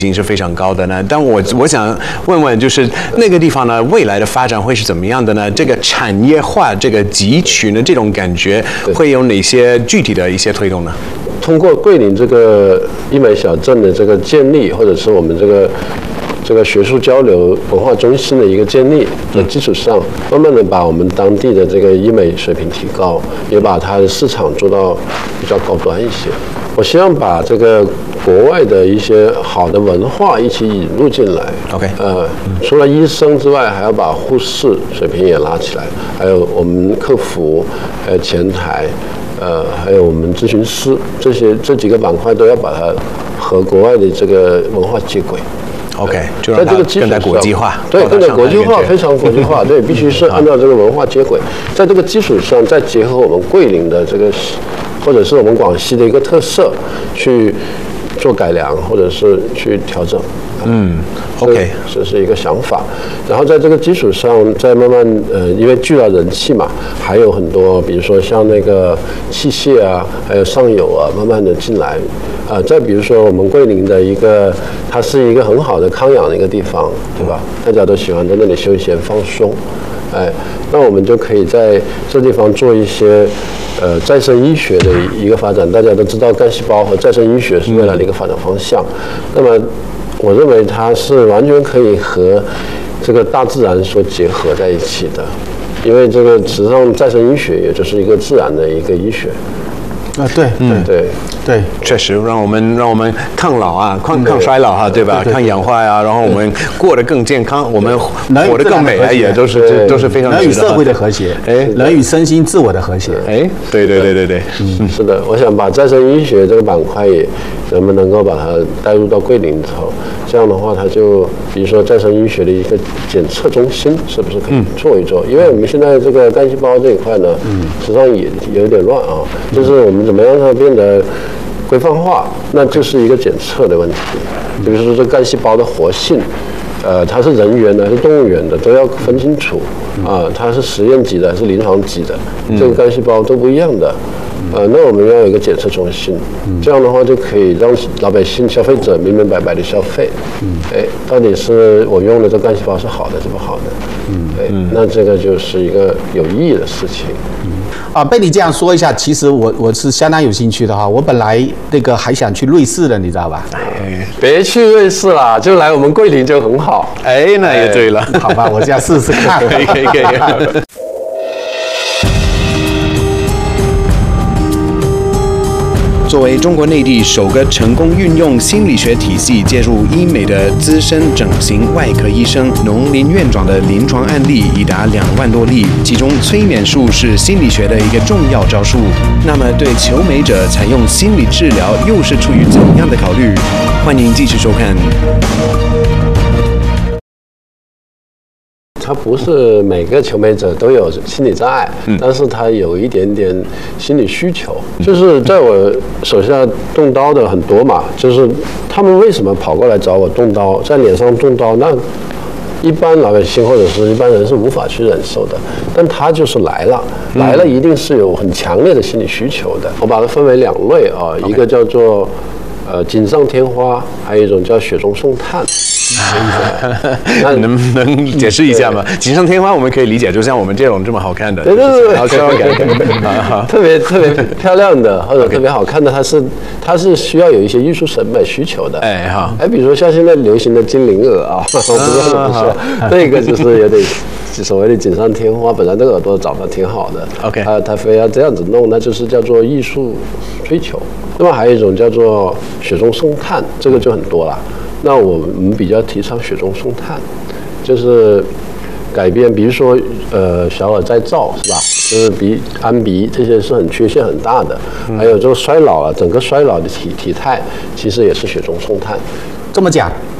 已经是非常高的呢，但我想问问，就是那个地方呢，未来的发展会是怎么样的呢？这个产业化、这个集群的这种感觉，会有哪些具体的一些推动呢？ 通过桂林这个医美小镇的这个建立，或者是我们这个学术交流文化中心的一个建立的基础上，慢慢的把我们当地的这个医美水平提高，也把它的市场做到比较高端一些。我希望把这个国外的一些好的文化一起引入进来。 OK， 除了医生之外，还要把护士水平也拉起来，还有我们客服，还有前台，还有我们咨询师，这几个板块都要把它和国外的这个文化接轨。 OK， 就让它更加国际化， 对，更加国际化，非常国际化，对，必须是按照这个文化接轨，在这个基础上再结合我们桂林的这个，或者是我们广西的一个特色，去做改良，或者是去调整。 OK， 这是一个想法。然后在这个基础上，再慢慢因为聚了人气嘛，还有很多，比如说像那个器械啊，还有上游啊，慢慢的进来。再比如说我们桂林的一个，它是一个很好的康养的一个地方，对吧？大家都喜欢在那里休闲放松。那我们就可以在这地方做一些再生医学的一个发展。大家都知道干细胞和再生医学是未来的一个发展方向。那么我认为它是完全可以和这个大自然所结合在一起的，因为这个实际上再生医学也就是一个自然的一个医学。 对，确实让我们抗老啊，抗衰老啊，对吧？抗氧化呀，然后我们过得更健康，我们活得更美啊，也都是非常人与社会的和谐，人与身心自我的和谐。 对， 是的，我想把再生医学这个板块也能不能够把它带入到桂林头，这样的话，它就比如说再生医学的一个检测中心，是不是可以做一做？因为我们现在这个干细胞这一块呢，实际上也有点乱啊，就是我们怎么样让它变得规范化，那就是一个检测的问题。比如说这干细胞的活性，它是人源的还是动物源的，都要分清楚啊。它是实验级的还是临床级的，这个干细胞都不一样的。那我们要有一个检测中心，这样的话就可以让老百姓、消费者明明白白的消费。到底是我用的这干细胞是好的是不好的？那这个就是一个有意义的事情。 被你这样说一下，其实我是相当有兴趣的哈。我本来那个还想去瑞士的，你知道吧？ 别去瑞士啦，就来我们桂林就很好。 那也对了。 好吧，我这样试试看。 可以。作为中国内地首个成功运用心理学体系介入医美的资深整形外科医生，农林院长的临床案例已达2万多例，其中催眠术是心理学的一个重要招数。那么对求美者采用心理治疗又是出于怎样的考虑？欢迎继续收看。 他不是每个求美者都有心理障碍，但是他有一点点心理需求。就是在我手下动刀的很多嘛，就是他们为什么跑过来找我动刀，在脸上动刀，那一般老百姓或者是一般人是无法去忍受的，但他就是来了一定是有很强烈的心理需求的。我把它分为2类啊，一个叫做锦上添花，还有一种叫雪中送炭。 能不能解释一下吗？锦上添花我们可以理解，就像我们这种这么好看的， 对，特别漂亮的或者特别好看的，它是需要有一些艺术审美需求的。比如说像现在流行的精灵耳啊，我不知道不是，那个就是有点所谓的锦上添花，本来那个耳朵长得挺好的，OK，他非要这样子弄，那就是叫做艺术追求。那么还有一种叫做雪中送炭，这个就很多了。那我们比较提倡雪中送炭，就是改变，比如说小耳再造是吧？就是安鼻这些是很缺陷很大的，还有这个衰老啊，整个衰老的体态其实也是雪中送炭。 这么讲，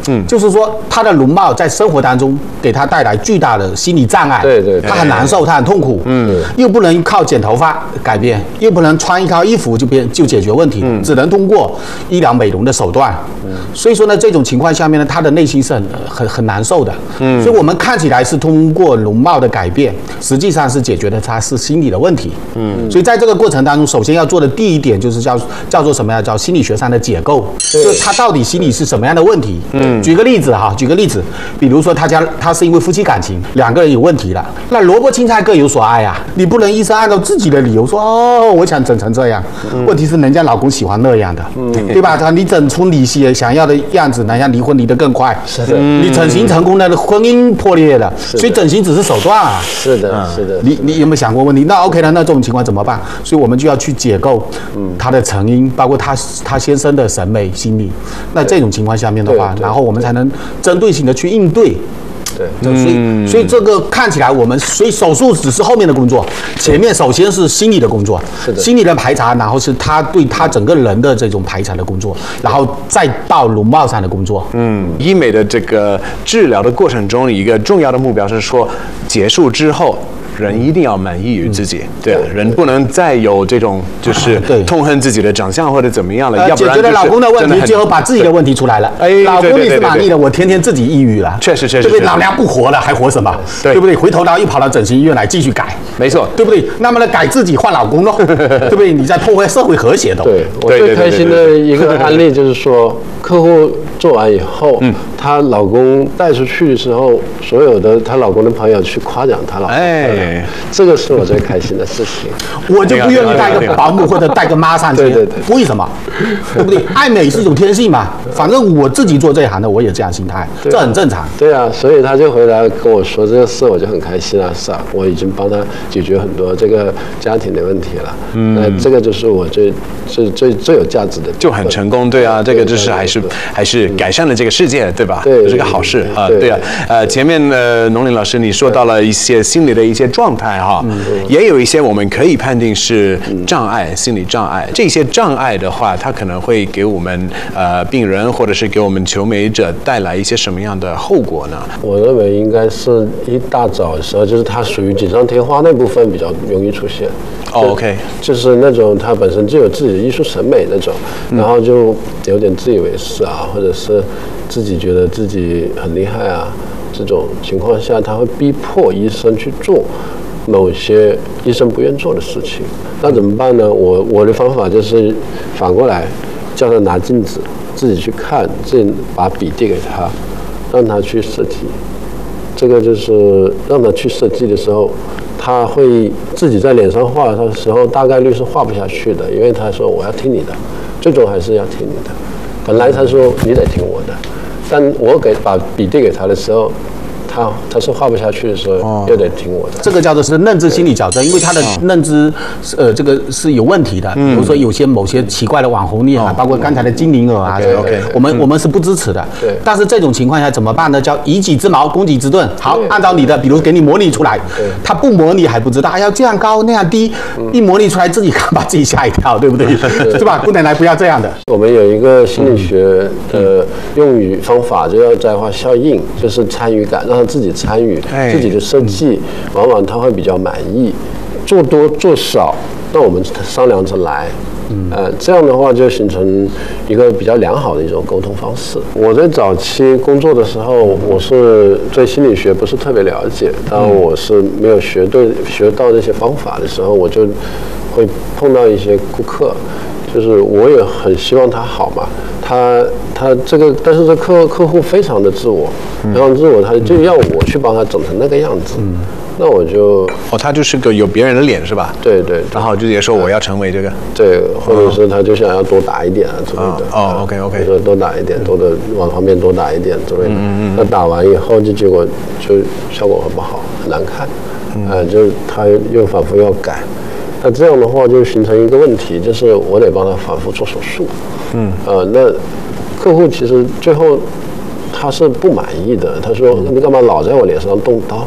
就是说他的容貌在生活当中给他带来巨大的心理障碍， 对， 他很难受，他很痛苦，又不能靠剪头发改变，又不能穿一套衣服就解决问题，只能通过医疗美容的手段，所以说呢，这种情况下面呢，他的内心是很难受的，所以我们看起来是通过容貌的改变，实际上是解决的他是心理的问题，所以在这个过程当中，首先要做的第一点就是叫做什么呀？叫心理学上的解构，就是他到底心里是什么样的问题。举个例子，比如说他是因为夫妻感情2个人有问题了，那萝卜青菜各有所爱啊，你不能医生按照自己的理由说我想整成这样，问题是人家老公喜欢那样的，对吧？你整出你想要的样子，人家离婚离得更快， 是的， 你整形成功了，婚姻破裂了，所以整形只是手段啊。 是的， 你有没有想过问题？那 OK 了，那这种情况怎么办？所以我们就要去解构他的成因，包括他先生的审美心理。那这种情况下面的话，然后我们才能针对性的去应对。对，所以这个看起来所以手术只是后面的工作，前面首先是心理的工作，心理的排查，然后是他对他整个人的这种排查的工作，然后再到容貌上的工作。 医美的这个治疗的过程中，一个重要的目标是说，结束之后。人一定要满意于自己，对啊，人不能再有这种就是痛恨自己的长相或者怎么样了，要不然解决了老公的问题，最后把自己的问题出来了。老公你是满意的，我天天自己抑郁了， 确实， 对不对？老娘不活了，还活什么？对不对？回头又跑到整形医院来继续改， 没错， 对不对？那么呢，改自己换老公咯，对不对？你在破坏社会和谐的。 对，我最开心的一个案例就是说，客户做完以后，她老公带出去的时候，所有的她老公的朋友去夸奖她老公。这个是我最开心的事情。 我就不愿意带个保姆或者带个妈上街，对，为什么？对不对？爱美是一种天性嘛，反正我自己做这一行的，我也这样心态，这很正常。 对啊，所以他就回来跟我说这个事，我就很开心啊，是啊，我已经帮他解决很多这个家庭的问题了。那这个就是我最有价值的， 就很成功。对啊，这个就是还是改善了这个世界，对吧？ 对， 是个好事啊。对啊，前面农林老师你说到了一些心理的一些状态哈，也有一些我们可以判定是障碍，心理障碍。这些障碍的话，它可能会给我们病人或者是给我们求美者带来一些什么样的后果呢？ 我认为应该是一大早的时候，就是它属于锦上添花那部分比较容易出现。 OK， 就是那种他本身就有自己的艺术审美那种，然后就有点自以为是啊，或者是自己觉得自己很厉害啊，这种情况下，他会逼迫医生去做某些医生不愿做的事情。那怎么办呢？我的方法就是反过来，叫他拿镜子自己去看，自己把笔递给他，让他去设计。这个就是让他去设计的时候，他会自己在脸上画的时候，大概率是画不下去的，因为他说我要听你的，最终还是要听你的。本来他说你得听我的，但我把笔递给他的时候，他是画不下去的时候，又得听我的。 这个叫做是认知心理矫正，因为他的认知这个是有问题的。比如说某些奇怪的网红脸啊，包括刚才的精灵耳啊，我们是不支持的。 对。 但是这种情况下怎么办呢？叫以己之矛攻己之盾。好，按照你的，比如给你模拟出来，他不模拟还不知道，要这样高那样低，一模拟出来自己看把自己吓一跳，对不对？是吧？不能来不要这样的。 我们有一个心理学的用语方法，就叫在化效应，就是参与感，让他自己参与自己的设计，往往他会比较满意。做多做少，那我们商量着来。这样的话就形成一个比较良好的一种沟通方式。我在早期工作的时候，我是对心理学不是特别了解，当我是没有学到这些方法的时候，我就会碰到一些顾客，就是我也很希望他好嘛，他这个，但是这客户非常的自我，非常自我，他就要我去帮他整成那个样子。那我就他就是个有别人的脸是吧？ 对，然后就直接说我要成为这个， 对，或者是他就想要多打一点啊之类的。 OK， 说多打一点，多的往旁边多打一点之类的。那打完以后结果就效果很不好，很难看。就是他又反复要改。那这样的话就形成一个问题，就是我得帮他反复做手术。那客户其实最后他是不满意的，他说你干嘛老在我脸上动刀？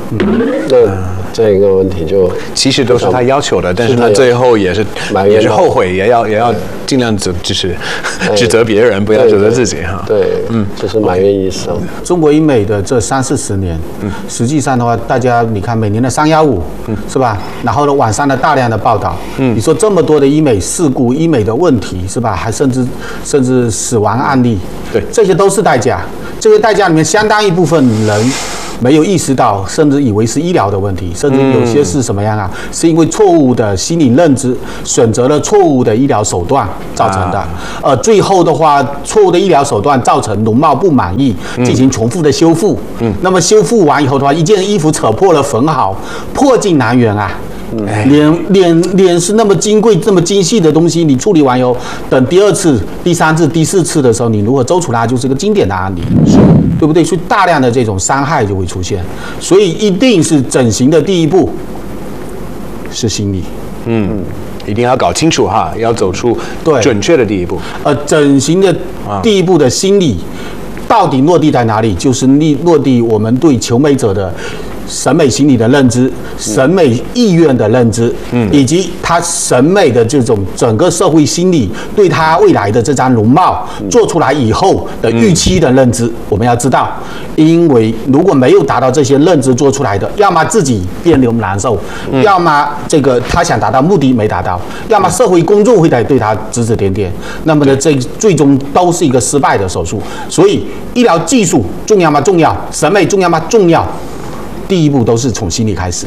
那这个问题就其实都是他要求的，但是呢，最后也是后悔，也要尽量指责别人，不要指责自己哈。 对，就是埋怨一生。 中国英美的这30-40年，实际上的话，大家你看每年的315，是吧？然后呢，网上的大量的报道，你说这么多的医美事故、医美的问题，是吧？还甚至死亡案例， 对， 这些都是代价。这些代价里面，相当一部分人没有意识到，甚至以为是医疗的问题，甚至有些是什么样啊？是因为错误的心理认知，选择了错误的医疗手段造成的。最后的话，错误的医疗手段造成容貌不满意，进行重复的修复。那么修复完以后的话，一件衣服扯破了缝好，破镜难圆啊。脸是那么金贵、这么精细的东西，你处理完以后，等第2次、第3次、第4次的时候，你如何走出来，就是个经典的案例，对不对？所以大量的这种伤害就会出现，所以一定是整形的第一步是心理， 一定要搞清楚哈，要走出准确的第一步。 整形的第一步的心理到底落地在哪里？就是落地我们对求美者的审美心理的认知、审美意愿的认知，以及他审美的这种整个社会心理对他未来的这张容貌做出来以后的预期的认知，我们要知道，因为如果没有达到这些认知做出来的，要么自己别扭难受，要么这个他想达到目的没达到，要么社会公众会对他指指点点，那么呢，这最终都是一个失败的手术。所以，医疗技术重要吗？重要。审美重要吗？重要。第一步都是从心理开始。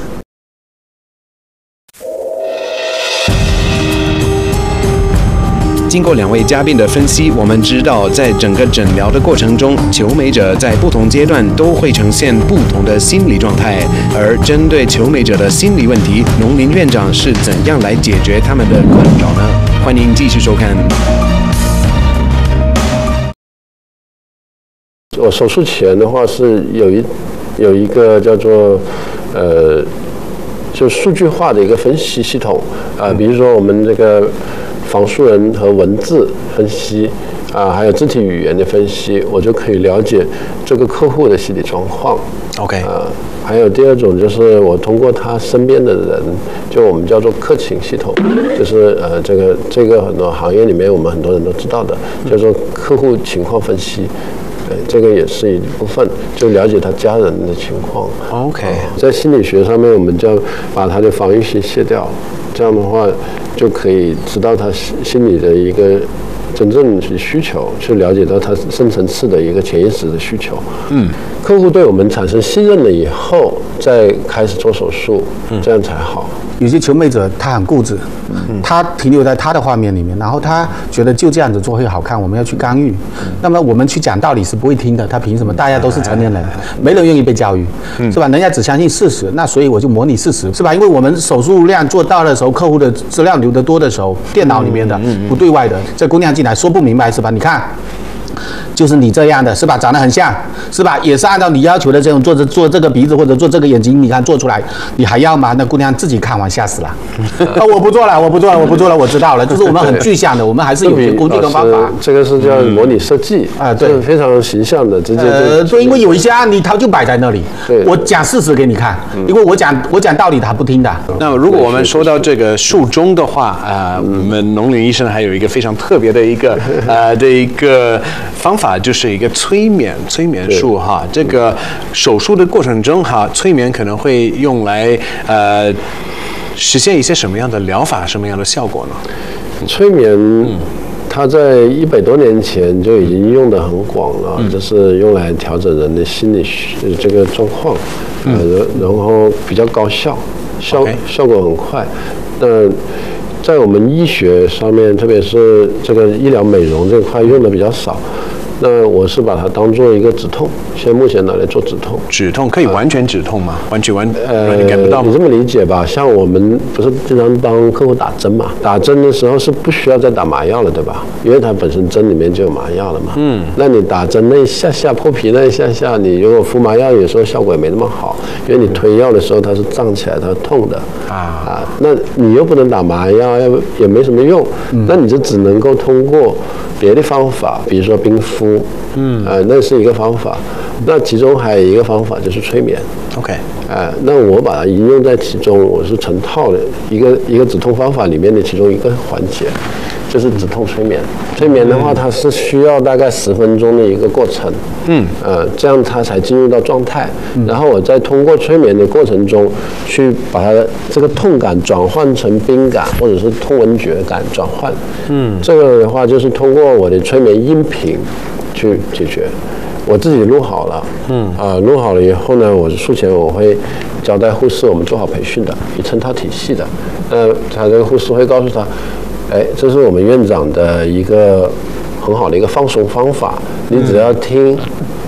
经过2位嘉宾的分析，我们知道，在整个诊疗的过程中，求美者在不同阶段都会呈现不同的心理状态。而针对求美者的心理问题，农林院长是怎样来解决他们的困扰呢？欢迎继续收看。 我手术前的话是有一个叫做就数据化的一个分析系统比如说我们这个仿素人和文字分析还有肢体语言的分析，我就可以了解这个客户的心理状况。 OK， 还有第2种就是我通过他身边的人，就我们叫做客情系统，就是这个很多行业里面我们很多人都知道的，叫做客户情况分析。这个也是一部分，就了解他家人的情况。 OK， 在心理学上面，我们就要把他的防御性卸掉，这样的话就可以知道他心理的一个真正的需求，去了解到他深层次的一个潜意识的需求。客户对我们产生信任了以后，再开始做手术，这样才好。 有些求美者他很固执，他停留在他的画面里面，然后他觉得就这样子做会好看，我们要去干预。那么我们去讲道理是不会听的，他凭什么？大家都是成年人，没人愿意被教育，是吧？人家只相信事实，那所以我就模拟事实，是吧？因为我们手术量做到的时候，客户的资料留得多的时候，电脑里面的不对外的，这姑娘进来说不明白，是吧？你看。就是你这样的，是吧？长得很像，是吧？也是按照你要求的这种做这个鼻子或者做这个眼睛，你看做出来，你还要吗？那姑娘自己看完吓死了。我不做了，我知道了。就是我们很具象的，我们还是有些工具跟方法。 这个是叫模拟设计对，非常形象的，直接对，因为有一些案例它就摆在那里，我讲事实给你看，因为我讲道理他不听的。 那如果我们说到这个术中的话，我们农林医生还有一个非常特别的一个方法，就是一个催眠术哈。这个手术的过程中哈，催眠可能会用来实现一些什么样的疗法，什么样的效果呢？ 催眠，它在100多年前就已经用得很广了，就是用来调整人的心理这个状况，然后比较高效，效果很快。那在我们医学上面，特别是这个医疗美容这块用的比较少。那我是把它当做一个止痛，现在目前拿来做止痛。 止痛可以完全止痛吗？完全感不到吗？ 你这么理解吧，像我们不是经常帮客户打针嘛？打针的时候是不需要再打麻药了，对吧？因为它本身针里面就有麻药了嘛。那你打针那一下下破皮那一下下，你如果敷麻药，有时候效果也没那么好，因为你推药的时候它是胀起来，它是痛的那你又不能打麻药，也没什么用。那你就只能够通过别的方法，比如说冰敷，那是一个方法， 那其中还有一个方法就是催眠。 OK， 那我把它应用在其中，我是成套的一个止痛方法里面的其中一个环节，就是止痛催眠。催眠的话，它是需要大概10分钟的一个过程。这样它才进入到状态。然后我再通过催眠的过程中，去把它这个痛感转换成冰感，或者是痛闻觉感转换。这个的话就是通过我的催眠音频去解决。我自己录好了，录好了以后呢，我术前我会交代护士，我们做好培训的，一成套体系的。他这个护士会告诉他，这是我们院长的一个很好的一个放松方法，你只要听